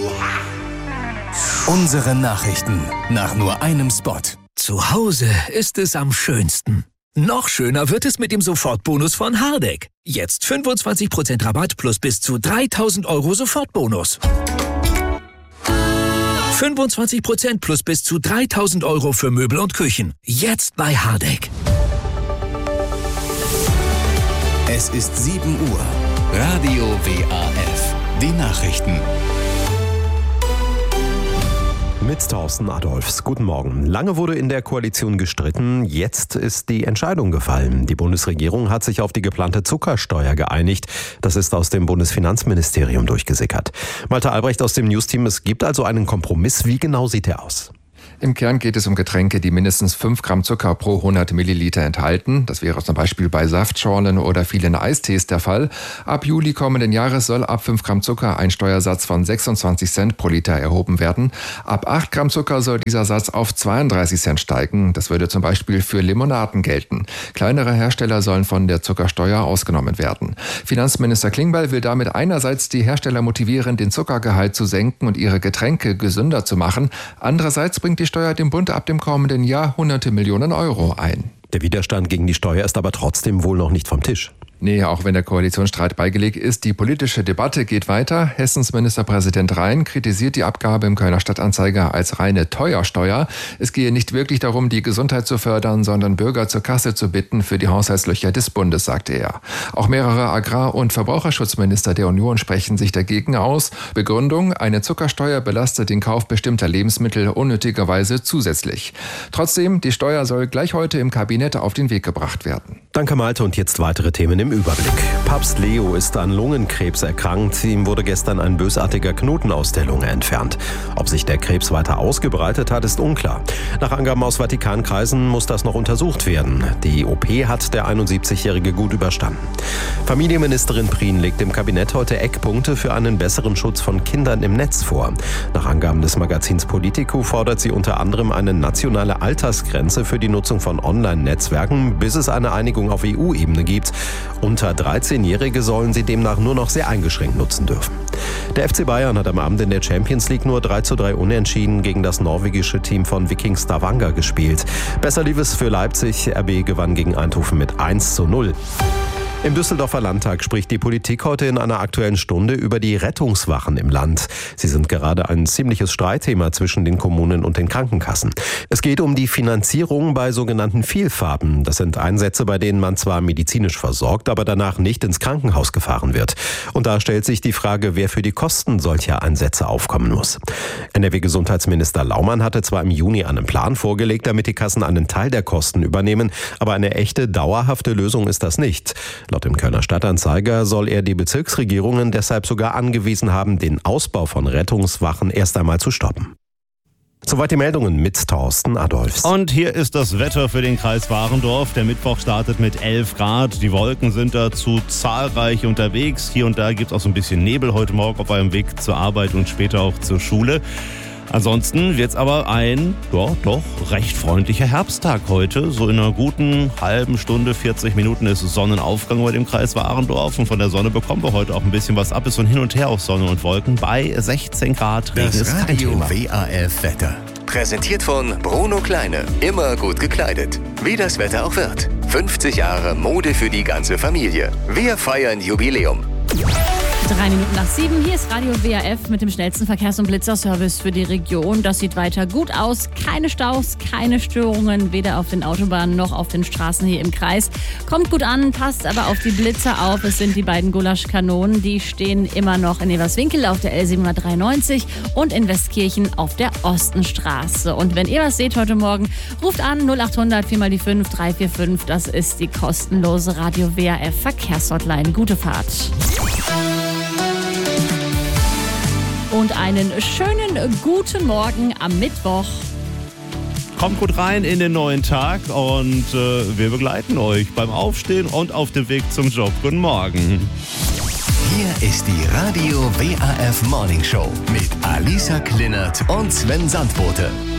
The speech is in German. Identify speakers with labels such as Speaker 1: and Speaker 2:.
Speaker 1: Unsere Nachrichten nach nur einem Spot.
Speaker 2: Zu Hause ist es am schönsten. Noch schöner wird es mit dem Sofortbonus von Hardegg. Jetzt 25% Rabatt plus bis zu 3.000 € Sofortbonus. 25% plus bis zu 3.000 € für Möbel und Küchen. Jetzt bei Hardegg.
Speaker 1: Es ist 7 Uhr. Radio WAF. Die Nachrichten.
Speaker 3: Mit Thorsten Adolphs. Guten Morgen. Lange wurde in der Koalition gestritten. Jetzt ist die Entscheidung gefallen. Die Bundesregierung hat sich auf die geplante Zuckersteuer geeinigt. Das ist aus dem Bundesfinanzministerium durchgesickert. Malte Albrecht aus dem Newsteam. Es gibt also einen Kompromiss. Wie genau sieht der aus?
Speaker 4: Im Kern geht es um Getränke, die mindestens 5 Gramm Zucker pro 100 Milliliter enthalten. Das wäre zum Beispiel bei Saftschorlen oder vielen Eistees der Fall. Ab Juli kommenden Jahres soll ab 5 Gramm Zucker ein Steuersatz von 26 Cent pro Liter erhoben werden. Ab 8 Gramm Zucker soll dieser Satz auf 32 Cent steigen. Das würde zum Beispiel für Limonaden gelten. Kleinere Hersteller sollen von der Zuckersteuer ausgenommen werden. Finanzminister Klingbeil will damit einerseits die Hersteller motivieren, den Zuckergehalt zu senken und ihre Getränke gesünder zu machen. Andererseits bringt die Steuer dem Bund ab dem kommenden Jahr hunderte Millionen Euro ein.
Speaker 3: Der Widerstand gegen die Steuer ist aber trotzdem wohl noch nicht vom Tisch.
Speaker 4: Nee, auch wenn der Koalitionsstreit beigelegt ist, die politische Debatte geht weiter. Hessens Ministerpräsident Rhein kritisiert die Abgabe im Kölner Stadtanzeiger als reine Teuersteuer. Es gehe nicht wirklich darum, die Gesundheit zu fördern, sondern Bürger zur Kasse zu bitten für die Haushaltslöcher des Bundes, sagte er. Auch mehrere Agrar- und Verbraucherschutzminister der Union sprechen sich dagegen aus. Begründung: Eine Zuckersteuer belastet den Kauf bestimmter Lebensmittel unnötigerweise zusätzlich. Trotzdem, die Steuer soll gleich heute im Kabinett auf den Weg gebracht werden.
Speaker 3: Danke Malte und jetzt weitere Themen im Überblick. Papst Leo ist an Lungenkrebs erkrankt. Ihm wurde gestern ein bösartiger Knoten aus der Lunge entfernt. Ob sich der Krebs weiter ausgebreitet hat, ist unklar. Nach Angaben aus Vatikankreisen muss das noch untersucht werden. Die OP hat der 71-Jährige gut überstanden. Familienministerin Prien legt dem Kabinett heute Eckpunkte für einen besseren Schutz von Kindern im Netz vor. Nach Angaben des Magazins Politico fordert sie unter anderem eine nationale Altersgrenze für die Nutzung von Online-Netzwerken, bis es eine Einigung auf EU-Ebene gibt. Unter 13-Jährige sollen sie demnach nur noch sehr eingeschränkt nutzen dürfen. Der FC Bayern hat am Abend in der Champions League nur 3:3 unentschieden gegen das norwegische Team von Viking Stavanger gespielt. Besser lief es für Leipzig. RB gewann gegen Eindhoven mit 1:0. Im Düsseldorfer Landtag spricht die Politik heute in einer Aktuellen Stunde über die Rettungswachen im Land. Sie sind gerade ein ziemliches Streitthema zwischen den Kommunen und den Krankenkassen. Es geht um die Finanzierung bei sogenannten Vielfarben. Das sind Einsätze, bei denen man zwar medizinisch versorgt, aber danach nicht ins Krankenhaus gefahren wird. Und da stellt sich die Frage, wer für die Kosten solcher Einsätze aufkommen muss. NRW-Gesundheitsminister Laumann hatte zwar im Juni einen Plan vorgelegt, damit die Kassen einen Teil der Kosten übernehmen, aber eine echte, dauerhafte Lösung ist das nicht. Laut dem Kölner Stadtanzeiger soll er die Bezirksregierungen deshalb sogar angewiesen haben, den Ausbau von Rettungswachen erst einmal zu stoppen. Soweit die Meldungen mit Thorsten Adolphs.
Speaker 5: Und hier ist das Wetter für den Kreis Warendorf. Der Mittwoch startet mit 11 Grad. Die Wolken sind dazu zahlreich unterwegs. Hier und da gibt es auch so ein bisschen Nebel heute Morgen auf eurem Weg zur Arbeit und später auch zur Schule. Ansonsten wird es aber ein, doch recht freundlicher Herbsttag heute. So in einer guten halben Stunde, 40 Minuten ist Sonnenaufgang über dem Kreis Warendorf. Und von der Sonne bekommen wir heute auch ein bisschen was ab. Es ist so ein Hin und Her aus Sonne und Wolken. Bei 16 Grad Regen ist kein Thema.
Speaker 1: WAF Wetter. Präsentiert von Bruno Kleine. Immer gut gekleidet. Wie das Wetter auch wird. 50 Jahre Mode für die ganze Familie. Wir feiern Jubiläum.
Speaker 6: 3 Minuten nach 7. Hier ist Radio WAF mit dem schnellsten Verkehrs- und Blitzerservice für die Region. Das sieht weiter gut aus. Keine Staus, keine Störungen, weder auf den Autobahnen noch auf den Straßen hier im Kreis. Kommt gut an, passt aber auf die Blitzer auf. Es sind die beiden Gulaschkanonen. Die stehen immer noch in Everswinkel auf der L793 und in Westkirchen auf der Ostenstraße. Und wenn ihr was seht heute Morgen, ruft an 0800 4x5 345. Das ist die kostenlose Radio WAF Verkehrshotline. Gute Fahrt. Und einen schönen guten Morgen am Mittwoch.
Speaker 5: Kommt gut rein in den neuen Tag und wir begleiten euch beim Aufstehen und auf dem Weg zum Job. Guten Morgen.
Speaker 1: Hier ist die Radio WAF Morning Show mit Alisa Klinert und Sven Sandbote.